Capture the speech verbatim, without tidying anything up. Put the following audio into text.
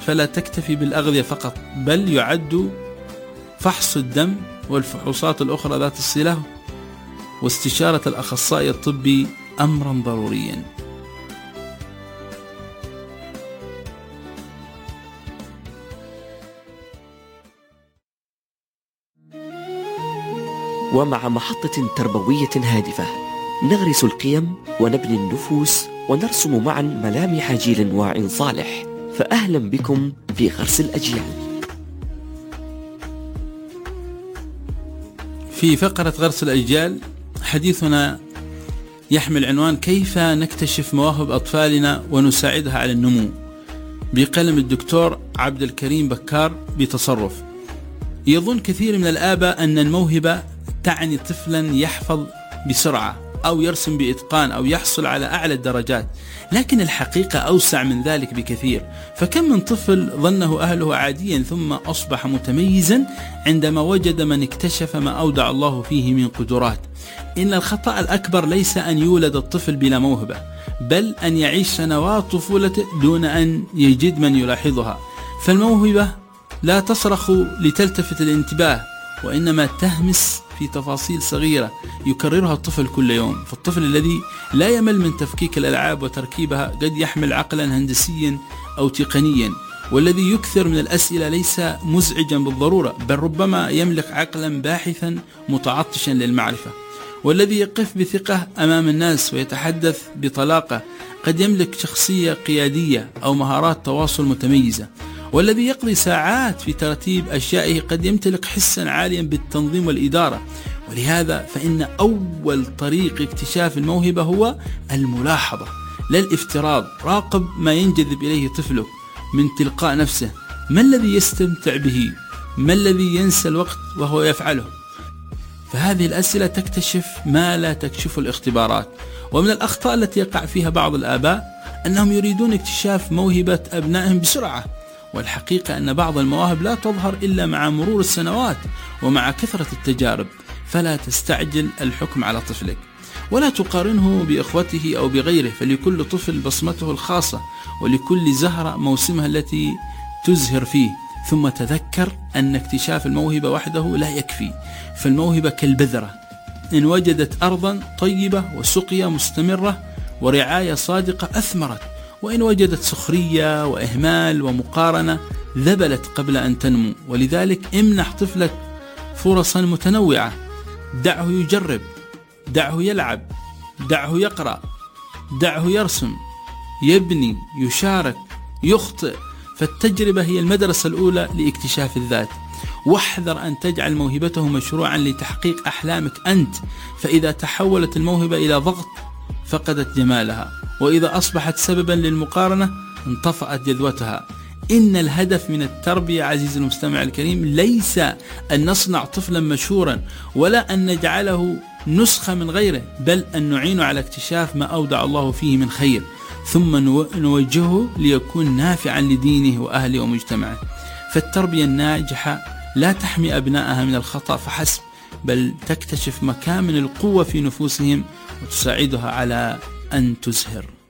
فلا تكتفي بالأغذية فقط، بل يعد فحص الدم والفحوصات الأخرى ذات الصلة واستشارة الأخصائي الطبي أمرا ضروريا. ومع محطة تربوية هادفة نغرس القيم ونبني النفوس ونرسم معا ملامح جيل واع صالح. فأهلا بكم في غرس الأجيال. في فقرة غرس الأجيال حديثنا يحمل عنوان كيف نكتشف مواهب أطفالنا ونساعدها على النمو، بقلم الدكتور عبد الكريم بكار بتصرف. يظن كثير من الآباء أن الموهبة تعني طفلا يحفظ بسرعة أو يرسم بإتقان أو يحصل على أعلى الدرجات، لكن الحقيقة أوسع من ذلك بكثير. فكم من طفل ظنه أهله عاديا ثم أصبح متميزا عندما وجد من اكتشف ما أودع الله فيه من قدرات. إن الخطأ الأكبر ليس أن يولد الطفل بلا موهبة، بل أن يعيش سنوات طفولته دون أن يجد من يلاحظها. فالموهبة لا تصرخ لتلتفت الانتباه، وإنما تهمس في تفاصيل صغيرة يكررها الطفل كل يوم. فالطفل الذي لا يمل من تفكيك الألعاب وتركيبها قد يحمل عقلا هندسيا أو تقنيا، والذي يكثر من الأسئلة ليس مزعجا بالضرورة، بل ربما يملك عقلا باحثا متعطشا للمعرفة. والذي يقف بثقة أمام الناس ويتحدث بطلاقة قد يملك شخصية قيادية أو مهارات تواصل متميزة. والذي يقضي ساعات في ترتيب أشيائه قد يمتلك حسا عاليا بالتنظيم والإدارة. ولهذا فإن أول طريق اكتشاف الموهبة هو الملاحظة لا الافتراض. راقب ما ينجذب إليه طفلك من تلقاء نفسه. ما الذي يستمتع به؟ ما الذي ينسى الوقت وهو يفعله؟ فهذه الأسئلة تكتشف ما لا تكشف الاختبارات. ومن الأخطاء التي يقع فيها بعض الآباء أنهم يريدون اكتشاف موهبة أبنائهم بسرعة، والحقيقة أن بعض المواهب لا تظهر إلا مع مرور السنوات ومع كثرة التجارب. فلا تستعجل الحكم على طفلك، ولا تقارنه بإخوته أو بغيره، فلكل طفل بصمته الخاصة، ولكل زهرة موسمها التي تزهر فيه. ثم تذكر أن اكتشاف الموهبة وحده لا يكفي، فالموهبة كالبذرة، إن وجدت أرضا طيبة وسقيا مستمرة ورعاية صادقة أثمرت، وإن وجدت سخرية وإهمال ومقارنة ذبلت قبل أن تنمو. ولذلك امنح طفلك فرصا متنوعة، دعه يجرب، دعه يلعب، دعه يقرأ، دعه يرسم، يبني، يشارك، يخطئ. فالتجربة هي المدرسة الأولى لاكتشاف الذات. واحذر أن تجعل موهبته مشروعا لتحقيق أحلامك أنت، فإذا تحولت الموهبة إلى ضغط فقدت جمالها، وإذا أصبحت سببا للمقارنة انطفأت جذوتها. إن الهدف من التربية عزيزي المستمع الكريم ليس أن نصنع طفلا مشهورا، ولا أن نجعله نسخة من غيره، بل أن نعينه على اكتشاف ما أودع الله فيه من خير، ثم نوجهه ليكون نافعا لدينه وأهله ومجتمعه. فالتربية الناجحة لا تحمي أبنائها من الخطأ فحسب، بل تكتشف مكامن القوة في نفوسهم وتساعدها على أن تزهر.